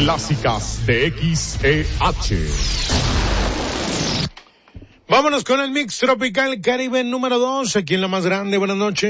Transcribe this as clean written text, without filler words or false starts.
clásicas de XEH. Vámonos con el Mix Tropical Caribe número 2, aquí en la más grande. Buenas noches.